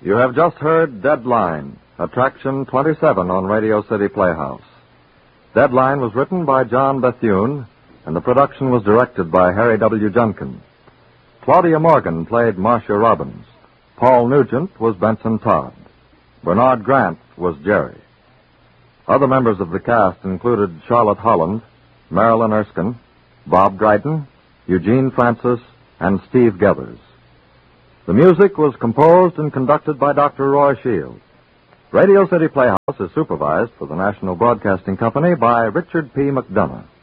You have just heard Deadline, Attraction 27 on Radio City Playhouse. Deadline was written by John Bethune, and the production was directed by Harry W. Junkin. Claudia Morgan played Marcia Robbins. Paul Nugent was Benson Todd. Bernard Grant was Jerry. Other members of the cast included Charlotte Holland, Marilyn Erskine, Bob Dryden, Eugene Francis, and Steve Gethers. The music was composed and conducted by Dr. Roy Shields. Radio City Playhouse is supervised for the National Broadcasting Company by Richard P. McDonough.